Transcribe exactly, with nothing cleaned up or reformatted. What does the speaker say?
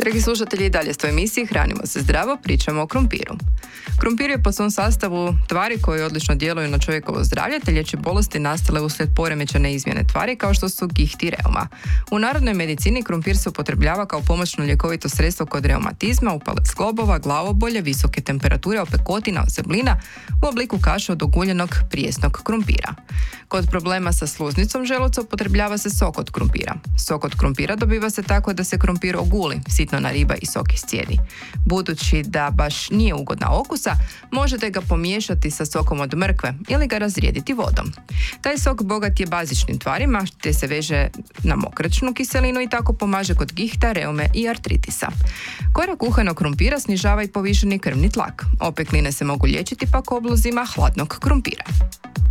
Dragi slušatelji, i dalje ste u emisiji Hranimo se zdravo, pričamo o krumpiru. Krumpir je po svom sastavu tvari koje odlično djeluju na čovjekovo zdravlje te liječi bolesti nastale uslijed poremećene izmjene tvari kao što su giht i reuma. U narodnoj medicini krumpir se upotrebljava kao pomoćno ljekovito sredstvo kod reumatizma, upale zglobova, glavobolje, visoke temperature, opekotina, oseblina u obliku kaše od oguljenog prijesnog krumpira. Kod problema sa sluznicom želuca upotrebljava se sok od krumpira. Sok od krumpira dobiva se tako da se krumpir oguli, sitno nariba i sok iscijedi. Budući da baš nije ugodna okusa, možete ga pomiješati sa sokom od mrkve ili ga razrijediti vodom. Taj sok bogat je bazičnim tvarima, te se veže na mokraćnu kiselinu i tako pomaže kod gihta, reume i artritisa. Kora kuhanog krumpira snižava i povišeni krvni tlak. Opekline se mogu liječiti pak oblozima hladnog krumpira.